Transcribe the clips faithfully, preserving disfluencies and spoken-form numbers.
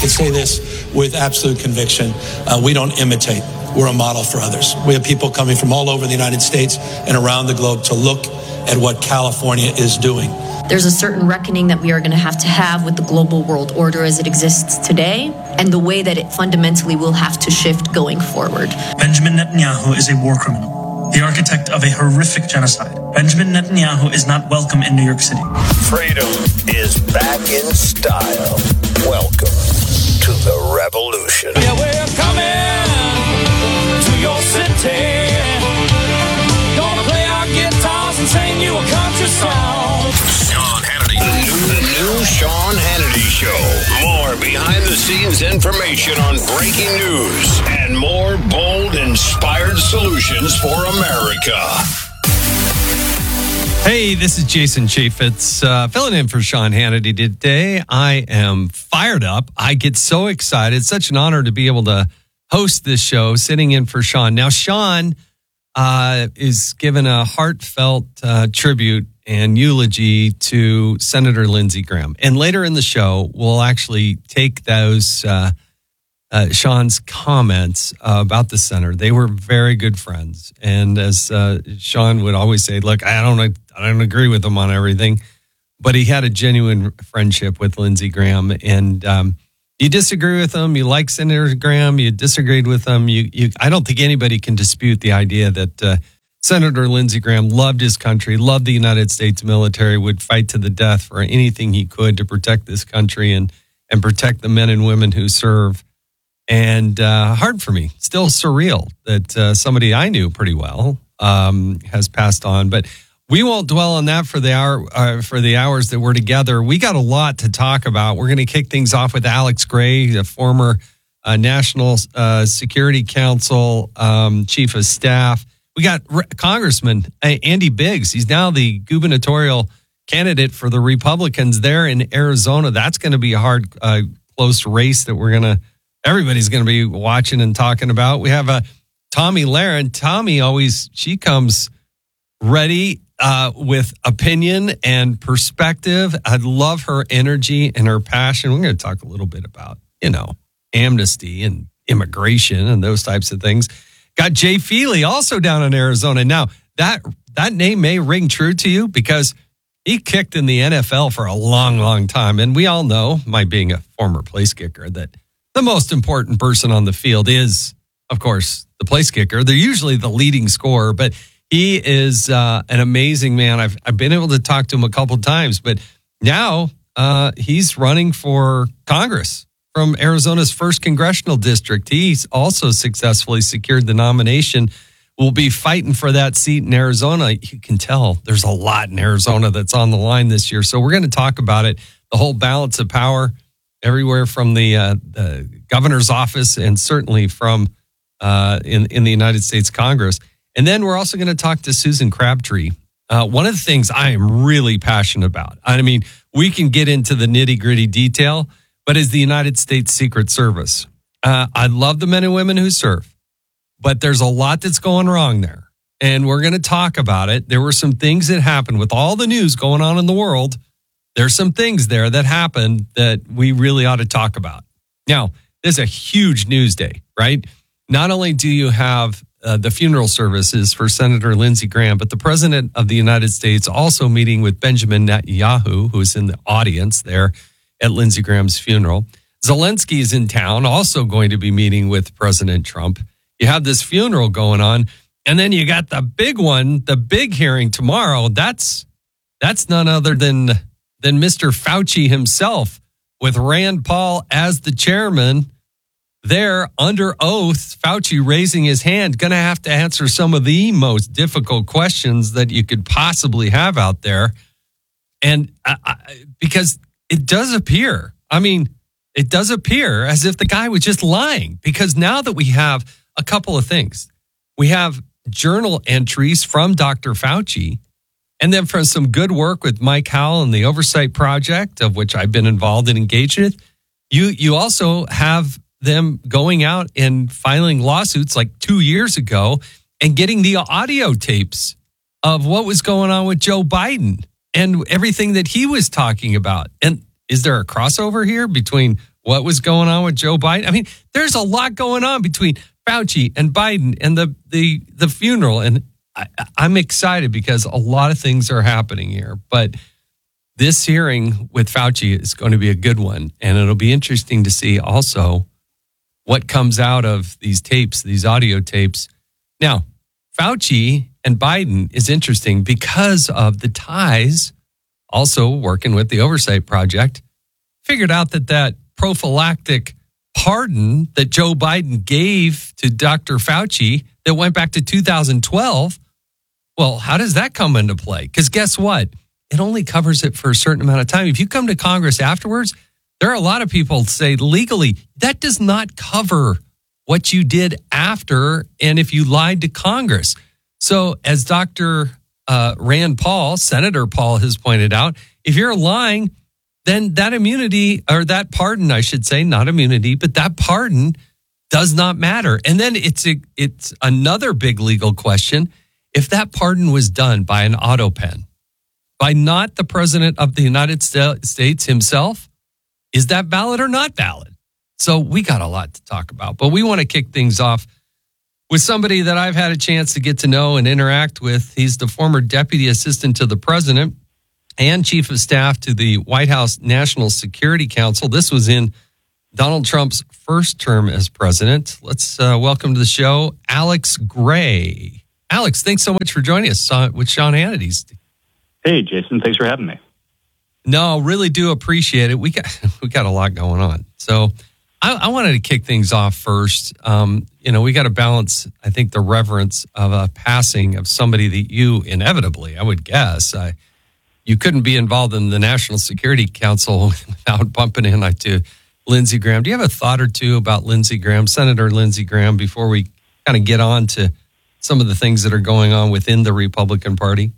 can say this with absolute conviction. Uh, we don't imitate. We're a model for others. We have people coming from all over the United States and around the globe to look at what California is doing. There's a certain reckoning that we are going to have to have with the global world order as it exists today and the way that it fundamentally will have to shift going forward. Benjamin Netanyahu is a war criminal, the architect of a horrific genocide. Benjamin Netanyahu is not welcome in New York City. Freedom is back in style. Welcome to the revolution. Yeah, we're coming to your city. Gonna play our guitars and sing you a country song. Sean Hannity. The new, the new Sean Hannity Show. More behind-the-scenes information on breaking news and more bold, inspired solutions for America. Hey, this is Jason Chaffetz, uh, filling in for Sean Hannity today. I am fired up. I get so excited. It's such an honor to be able to host this show, sitting in for Sean. Now, Sean uh, is given a heartfelt uh, tribute and eulogy to Senator Lindsey Graham. And later in the show, we'll actually take those uh, uh, Sean's comments uh, about the senator. They were very good friends. And as uh, Sean would always say, look, I don't I don't agree with him on everything, but he had a genuine friendship with Lindsey Graham. And um, you disagree with him, you like Senator Graham, you disagreed with him. You, you, I don't think anybody can dispute the idea that uh, Senator Lindsey Graham loved his country, loved the United States military, would fight to the death for anything he could to protect this country and, and protect the men and women who serve. And uh, hard for me, still surreal that uh, somebody I knew pretty well um, has passed on. But we won't dwell on that for the hour uh, for the hours that we're together. We got a lot to talk about. We're going to kick things off with Alex Gray, the former uh, National uh, Security Council um, chief of staff. We got Re- Congressman uh, Andy Biggs. He's now the gubernatorial candidate for the Republicans there in Arizona. That's going to be a hard, uh, close race that we're going to, everybody's going to be watching and talking about. We have uh, Tomi Lahren. Tommy always, she comes ready uh, with opinion and perspective. I love her energy and her passion. We're going to talk a little bit about, you know, amnesty and immigration and those types of things. Got Jay Feely also down in Arizona. Now, that that name may ring true to you because he kicked in the N F L for a long, long time. And we all know, my being a former place kicker, that the most important person on the field is, of course, the place kicker. They're usually the leading scorer, but he is uh, an amazing man. I've I've been able to talk to him a couple of times, but now uh, he's running for Congress from Arizona's first congressional district. He's also successfully secured the nomination. We'll be fighting for that seat in Arizona. You can tell there's a lot in Arizona that's on the line this year. So we're going to talk about it, the whole balance of power everywhere from the, uh, the governor's office and certainly from uh, in, in the United States Congress. And then we're also going to talk to Susan Crabtree. Uh, one of the things I am really passionate about, I mean, we can get into the nitty gritty detail, but as the United States Secret Service, uh, I love the men and women who serve, but there's a lot that's going wrong there. And we're going to talk about it. There were some things that happened with all the news going on in the world. There's some things there that happened that we really ought to talk about. Now, this is a huge news day, right? Not only do you have uh, the funeral services for Senator Lindsey Graham, but the President of the United States also meeting with Benjamin Netanyahu, who's in the audience there at Lindsey Graham's funeral. Zelensky is in town, also going to be meeting with President Trump. You have this funeral going on, and then you got the big one, the big hearing tomorrow. That's that's none other than than Mister Fauci himself, with Rand Paul as the chairman there under oath. Fauci raising his hand, going to have to answer some of the most difficult questions that you could possibly have out there, and I, I, because. It does appear, I mean, it does appear as if the guy was just lying, because now that we have a couple of things, we have journal entries from Doctor Fauci, and then from some good work with Mike Howell and the Oversight Project, of which I've been involved and engaged with. You, you also have them going out and filing lawsuits like two years ago and getting the audio tapes of what was going on with Joe Biden and everything that he was talking about. And is there a crossover here between what was going on with Joe Biden. I mean, there's a lot going on between Fauci and Biden and the the the funeral. And I, I'm excited because a lot of things are happening here. But this hearing with Fauci is going to be a good one. And it'll be interesting to see also what comes out of these tapes, these audio tapes. Now, Fauci and Biden is interesting because of the ties, also working with the Oversight Project, figured out that that prophylactic pardon that Joe Biden gave to Doctor Fauci that went back to two thousand twelve, well, how does that come into play? Because guess what? It only covers it for a certain amount of time. If you come to Congress afterwards, there are a lot of people say legally, that does not cover what you did after and if you lied to Congress. So as Doctor Uh, Rand Paul, Senator Paul has pointed out, if you're lying, then that immunity or that pardon, I should say, not immunity, but that pardon does not matter. And then it's a, it's another big legal question. If that pardon was done by an auto pen, by not the president of the United States himself, is that valid or not valid? So we got a lot to talk about, but we want to kick things off with somebody that I've had a chance to get to know and interact with. He's the former deputy assistant to the president and chief of staff to the White House National Security Council. This was in Donald Trump's first term as president. Let's uh, welcome to the show, Alex Gray. Alex, thanks so much for joining us uh, with Sean Hannity's. Hey, Jason, thanks for having me. No, really do appreciate it. We got we got a lot going on. So I, I wanted to kick things off first. Um, you know, we got to balance, I think, the reverence of a passing of somebody that you inevitably, I would guess, uh, you couldn't be involved in the National Security Council without bumping into Lindsey Graham. Do you have a thought or two about Lindsey Graham, Senator Lindsey Graham, before we kind of get on to some of the things that are going on within the Republican Party?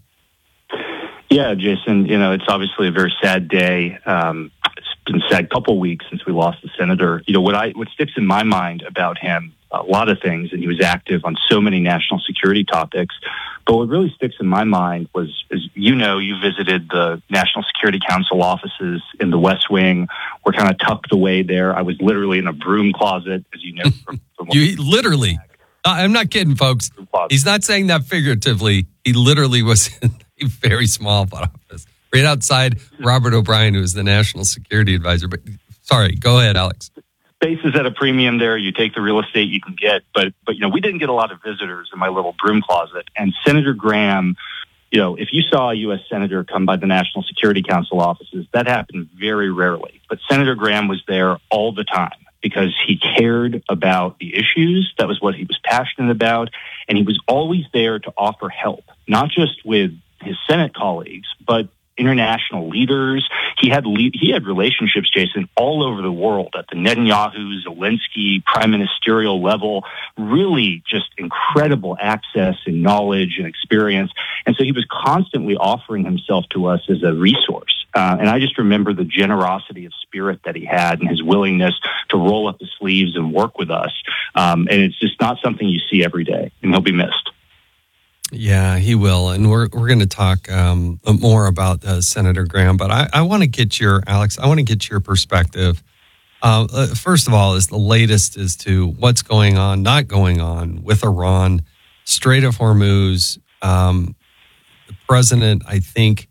Yeah, Jason, you know, it's obviously a very sad day. Um, it's been a sad couple weeks since we lost the senator. You know, what I what sticks in my mind about him, a lot of things, and he was active on so many national security topics. But what really sticks in my mind was, as you know, you visited the National Security Council offices in the West Wing. We're kind of tucked away there. I was literally in a broom closet, as you know. From, from you literally, I'm not kidding, folks. He's not saying that figuratively. He literally was in a very small office right outside Robert O'Brien, who is the national security advisor. But sorry, go ahead, Alex. Space is at a premium there. You take the real estate you can get, but but you know we didn't get a lot of visitors in my little broom closet. And Senator Graham, you know, if you saw a U S senator come by the National Security Council offices, that happened very rarely. But Senator Graham was there all the time because he cared about the issues. That was what he was passionate about, and he was always there to offer help, not just with his Senate colleagues, but international leaders. He had le- he had relationships, Jason, all over the world at the Netanyahu, Zelensky, prime ministerial level, really just incredible access and knowledge and experience. And so he was constantly offering himself to us as a resource. Uh, and I just remember the generosity of spirit that he had and his willingness to roll up his sleeves and work with us. Um, and it's just not something you see every day, and he'll be missed. Yeah, he will. And we're we're going to talk um, more about uh, Senator Graham. But I, I want to get your, Alex, I want to get your perspective. Uh, uh, first of all, is the latest as to what's going on, not going on with Iran, Strait of Hormuz. Um, the president, I think,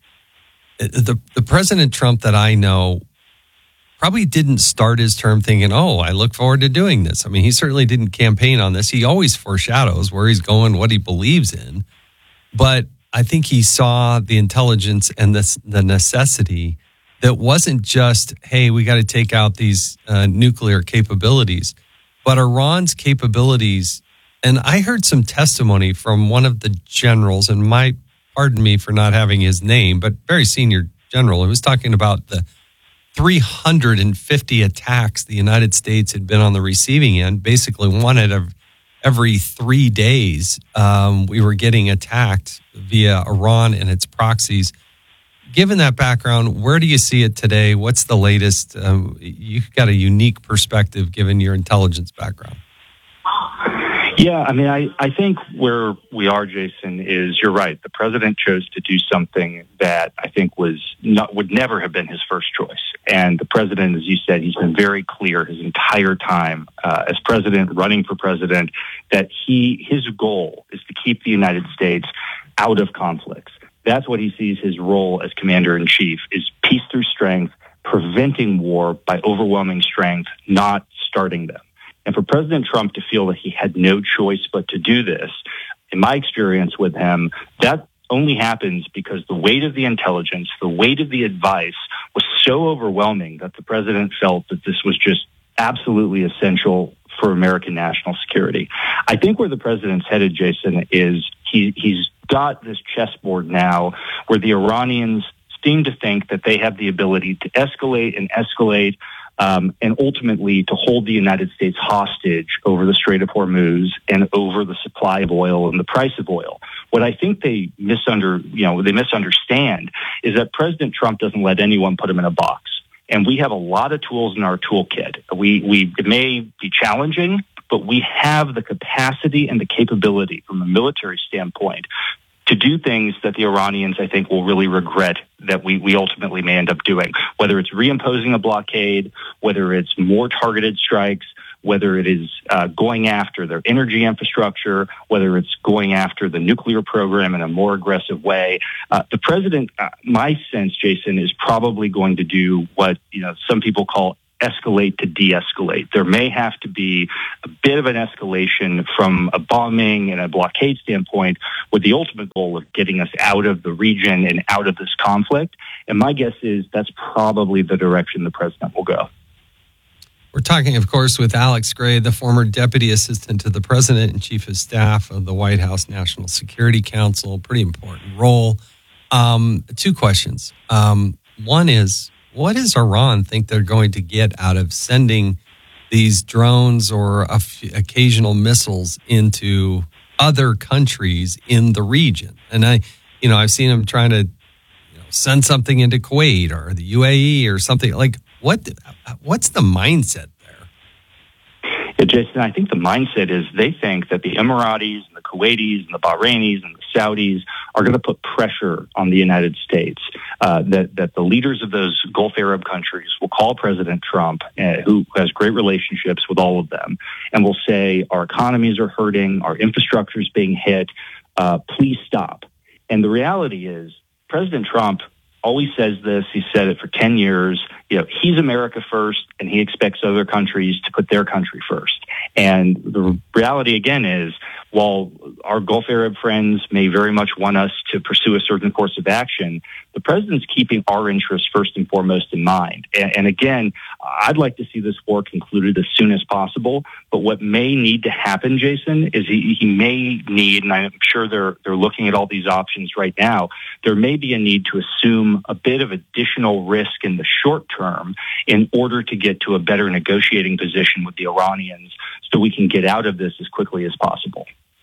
the, the President Trump that I know probably didn't start his term thinking, oh, I look forward to doing this. I mean, he certainly didn't campaign on this. He always foreshadows where he's going, what he believes in. But I think he saw the intelligence and the, the necessity that wasn't just, hey, we got to take out these uh, nuclear capabilities, but Iran's capabilities. And I heard some testimony from one of the generals, and my, pardon me for not having his name, but very senior general, who was talking about the three hundred fifty attacks the United States had been on the receiving end, basically one out of every three days. Um, we were getting attacked via Iran and its proxies. Given that background, where do you see it today? What's the latest? Um, you've got a unique perspective given your intelligence background. Yeah, I mean, I, I think where we are, Jason, is you're right. The president chose to do something that I think was not would never have been his first choice. And the president, as you said, he's been very clear his entire time uh, as president, running for president, that he his goal is to keep the United States out of conflicts. That's what he sees his role as commander-in-chief, is peace through strength, preventing war by overwhelming strength, not starting them. And for President Trump to feel that he had no choice but to do this, in my experience with him, that only happens because the weight of the intelligence, the weight of the advice was so overwhelming that the president felt that this was just absolutely essential for American national security. I think where the president's headed, Jason, is he, he's got this chessboard now where the Iranians seem to think that they have the ability to escalate and escalate Um, and ultimately to hold the United States hostage over the Strait of Hormuz and over the supply of oil and the price of oil. What I think they misunder, you know, they misunderstand is that President Trump doesn't let anyone put him in a box. And we have a lot of tools in our toolkit. We, we, it may be challenging, but we have the capacity and the capability from a military standpoint to do things that the Iranians, I think, will really regret that we, we ultimately may end up doing, whether it's reimposing a blockade, whether it's more targeted strikes, whether it is uh, going after their energy infrastructure, whether it's going after the nuclear program in a more aggressive way. Uh, the president, uh, my sense, Jason, is probably going to do what, you know, some people call escalate to de-escalate. There may have to be a bit of an escalation from a bombing and a blockade standpoint with the ultimate goal of getting us out of the region and out of this conflict. And my guess is that's probably the direction the president will go. We're talking, of course, with Alex Gray, the former deputy assistant to the president and chief of staff of the White House National Security Council. Pretty important role. Um, two questions. Um, one is, what does Iran think they're going to get out of sending these drones or a f- occasional missiles into other countries in the region? And I, you know, I've seen them trying to you know, send something into Kuwait or the U A E or something. Like, what? What's the mindset there? Yeah, Jason, I think the mindset is they think that the Emiratis and the Kuwaitis and the Bahrainis and the Saudis are going to put pressure on the United States, uh, that, that the leaders of those Gulf Arab countries will call President Trump, uh, who has great relationships with all of them, and will say, our economies are hurting, our infrastructure is being hit, uh, please stop. And the reality is, President Trump always says this, he said it for ten years, you know, he's America first, and he expects other countries to put their country first. And the reality, again, is while our Gulf Arab friends may very much want us to pursue a certain course of action, the president's keeping our interests first and foremost in mind. And, and again, I'd like to see this war concluded as soon as possible. But what may need to happen, Jason, is he, he may need, and I'm sure they're they're looking at all these options right now, there may be a need to assume a bit of additional risk in the short term in order to get to a better negotiating position with the Iranians so we can get out of this as quickly as possible.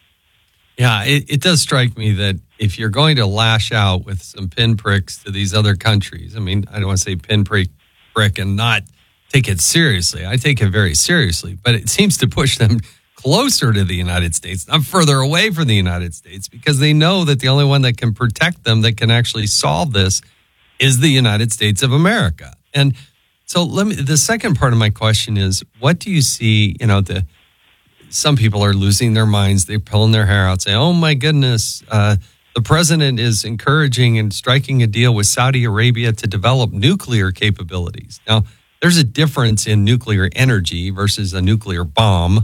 Yeah, it, it does strike me that if you're going to lash out with some pinpricks to these other countries, I mean, I don't want to say pinprick prick and not take it seriously. I take it very seriously, but it seems to push them closer to the United States, not further away from the United States, because they know that the only one that can protect them, that can actually solve this, is the United States of America. And so let me, the second part of my question is, what do you see, you know, the, some people are losing their minds. They're pulling their hair out saying, oh my goodness, uh, the president is encouraging and striking a deal with Saudi Arabia to develop nuclear capabilities. Now, there's a difference in nuclear energy versus a nuclear bomb.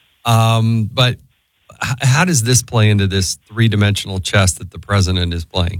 Um, but h- how does this play into this three-dimensional chess that the president is playing?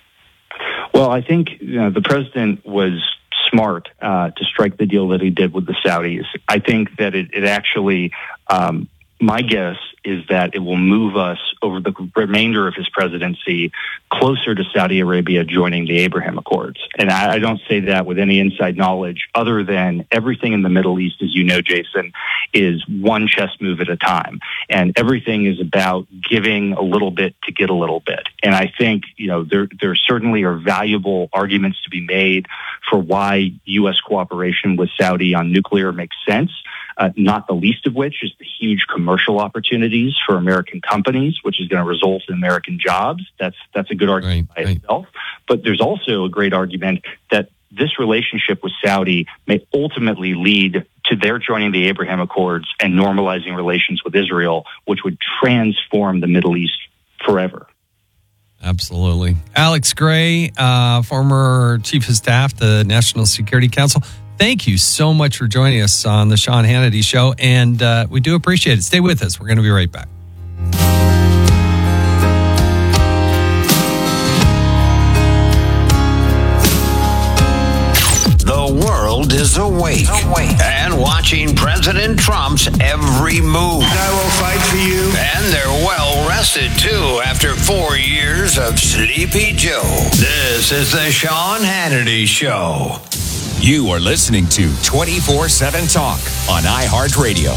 Well, I think you know, the president was smart uh, to strike the deal that he did with the Saudis. I think that it, it actually, um, my guess is that it will move us over the remainder of his presidency closer to Saudi Arabia joining the Abraham Accords. And I, I don't say that with any inside knowledge other than everything in the Middle East, as you know, Jason, is one chess move at a time. And everything is about giving a little bit to get a little bit. And I think, you know, there, there certainly are valuable arguments to be made for why U S cooperation with Saudi on nuclear makes sense. uh, not the least of which is the huge commercial opportunities for American companies, which is going to result in American jobs. That's that's a good argument right, by right. itself. But there's also a great argument that this relationship with Saudi may ultimately lead to their joining the Abraham Accords and normalizing relations with Israel, which would transform the Middle East forever. Absolutely. Alex Gray, uh, former Chief of Staff, the National Security Council. Thank you so much for joining us on the Sean Hannity Show, and uh, we do appreciate it. Stay with us. We're going to be right back. The world is awake, awake and watching President Trump's every move. I will fight for you. And they're well rested, too, after four years of Sleepy Joe. This is the Sean Hannity Show. You are listening to twenty-four seven Talk on iHeartRadio.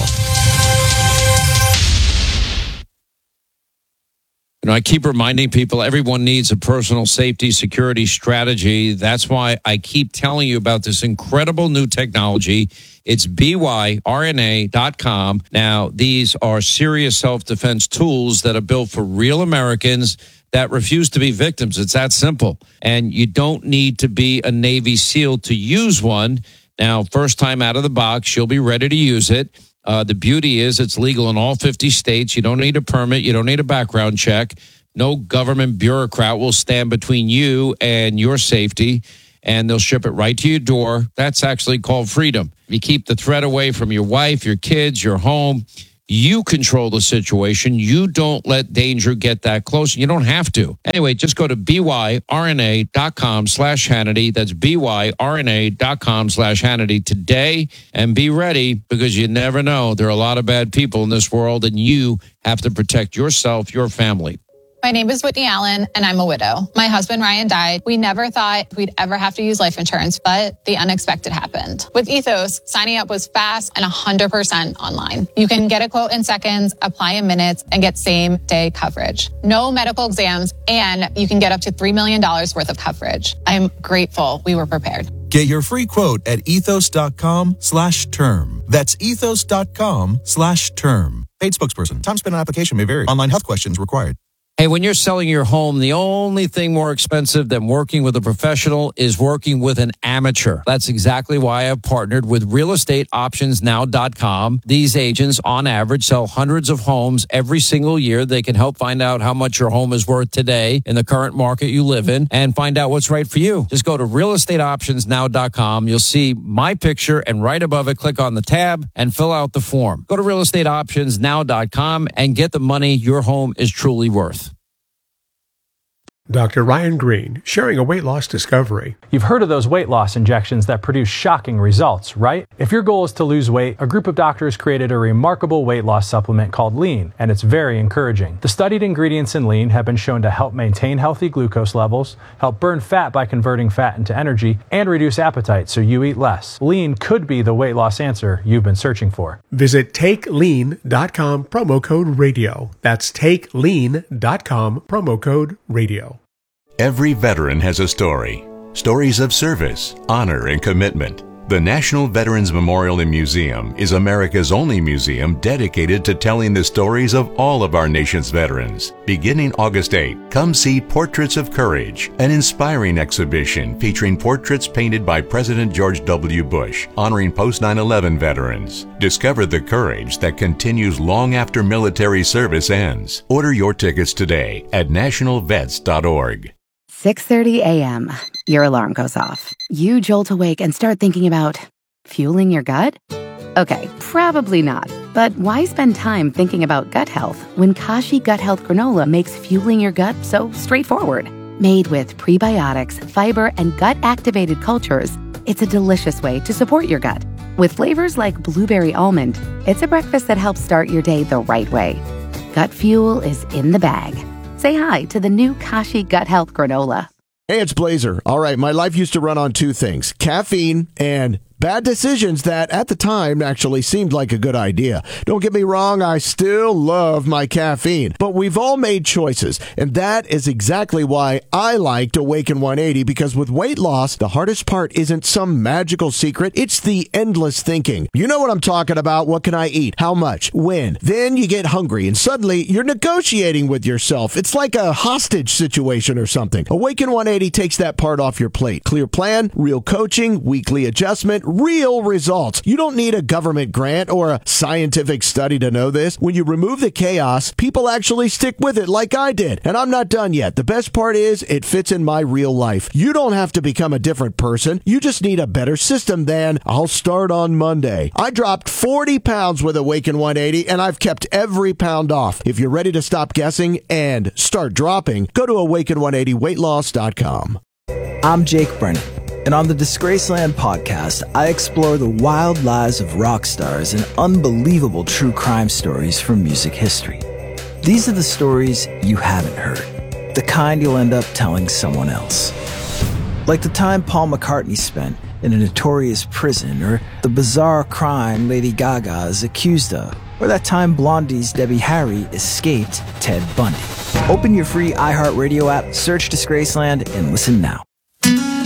You know, I keep reminding people everyone needs a personal safety security strategy. That's why I keep telling you about this incredible new technology. It's B Y R N A dot com. Now, these are serious self-defense tools that are built for real Americans that refuse to be victims. It's that simple. And you don't need to be a Navy SEAL to use one. Now, first time out of the box, you'll be ready to use it. Uh, the beauty is it's legal in all fifty states. You don't need a permit. You don't need a background check. No government bureaucrat will stand between you and your safety, and they'll ship it right to your door. That's actually called freedom. You keep the threat away from your wife, your kids, your home. You control the situation. You don't let danger get that close. You don't have to. Anyway, just go to B Y R N A dot com slash Hannity. That's B Y R N A dot com slash Hannity today, and be ready, because you never know. There are a lot of bad people in this world, and you have to protect yourself, your family. My name is Whitney Allen, and I'm a widow. My husband, Ryan, died. We never thought we'd ever have to use life insurance, but the unexpected happened. With Ethos, signing up was fast and one hundred percent online. You can get a quote in seconds, apply in minutes, and get same-day coverage. No medical exams, and you can get up to three million dollars worth of coverage. I'm grateful we were prepared. Get your free quote at ethos.com slash term. That's ethos.com slash term. Paid spokesperson. Time spent on application may vary. Online health questions required. Hey, when you're selling your home, the only thing more expensive than working with a professional is working with an amateur. That's exactly why I've partnered with real estate options now dot com. These agents, on average, sell hundreds of homes every single year. They can help find out how much your home is worth today in the current market you live in and find out what's right for you. Just go to real estate options now dot com. You'll see my picture, and right above it, click on the tab and fill out the form. Go to real estate options now dot com and get the money your home is truly worth. Doctor Ryan Green, sharing a weight loss discovery. You've heard of those weight loss injections that produce shocking results, right? If your goal is to lose weight, a group of doctors created a remarkable weight loss supplement called Lean, and it's very encouraging. The studied ingredients in Lean have been shown to help maintain healthy glucose levels, help burn fat by converting fat into energy, and reduce appetite so you eat less. Lean could be the weight loss answer you've been searching for. Visit take lean dot com, promo code radio. That's take lean dot com, promo code radio. Every veteran has a story. Stories of service, honor, and commitment. The National Veterans Memorial and Museum is America's only museum dedicated to telling the stories of all of our nation's veterans. Beginning August eighth, come see Portraits of Courage, an inspiring exhibition featuring portraits painted by President George W. Bush, honoring post nine eleven veterans. Discover the courage that continues long after military service ends. Order your tickets today at national vets dot org. six thirty a.m. Your alarm goes off. You jolt awake and start thinking about fueling your gut? Okay, probably not. But why spend time thinking about gut health when Kashi Gut Health Granola makes fueling your gut so straightforward? Made with prebiotics, fiber, and gut-activated cultures, it's a delicious way to support your gut. With flavors like blueberry almond, it's a breakfast that helps start your day the right way. Gut fuel is in the bag. Say hi to the new Kashi Gut Health Granola. Hey, it's Blazer. All right, my life used to run on two things, caffeine and Bad decisions that at the time actually seemed like a good idea. Don't get me wrong, I still love my caffeine, but we've all made choices, and that is exactly why I liked Awaken one eighty, because with weight loss, the hardest part isn't some magical secret, it's the endless thinking. You know what I'm talking about. What can I eat? How much? When? Then you get hungry, and suddenly you're negotiating with yourself. It's like a hostage situation or something. Awaken one eighty takes that part off your plate. Clear plan, real coaching, weekly adjustment, real results. You don't need a government grant or a scientific study to know this. When you remove the chaos, people actually stick with it like I did. And I'm not done yet. The best part is it fits in my real life. You don't have to become a different person. You just need a better system than I'll start on Monday. I dropped forty pounds with Awaken one eighty, and I've kept every pound off. If you're ready to stop guessing and start dropping, go to awaken one eighty weight loss dot com. I'm Jake Brennan, and on the Disgraceland podcast, I explore the wild lives of rock stars and unbelievable true crime stories from music history. These are the stories you haven't heard, the kind you'll end up telling someone else. Like the time Paul McCartney spent in a notorious prison, or the bizarre crime Lady Gaga is accused of, or that time Blondie's Debbie Harry escaped Ted Bundy. Open your free iHeartRadio app, search Disgraceland, and listen now.